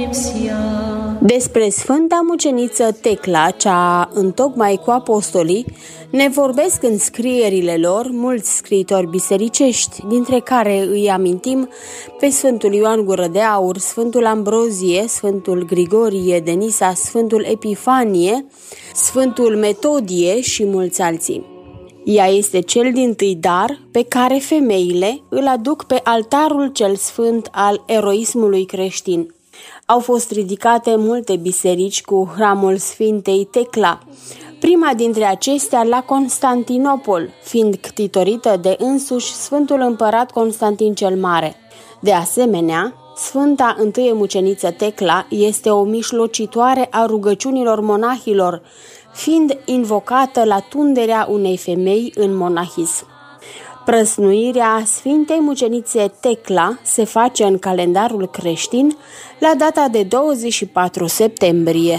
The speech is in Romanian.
Despre Sfânta Muceniță Tecla, cea întocmai cu apostolii, ne vorbesc în scrierile lor mulți scriitori bisericești, dintre care îi amintim pe Sfântul Ioan Gură de Aur, Sfântul Ambrozie, Sfântul Grigorie de Nisa, Sfântul Epifanie, Sfântul Metodie și mulți alții. Ea este cel dintâi dar pe care femeile îl aduc pe altarul cel sfânt al eroismului creștin. Au fost ridicate multe biserici cu hramul Sfintei Tecla, prima dintre acestea la Constantinopol, fiind ctitorită de însuși Sfântul Împărat Constantin cel Mare. De asemenea, Sfânta Întâie Muceniță Tecla este o mișlocitoare a rugăciunilor monahilor, fiind invocată la tunderea unei femei în monahism. Prăsnuirea Sfintei Mucenițe Tecla se face în calendarul creștin la data de 24 septembrie.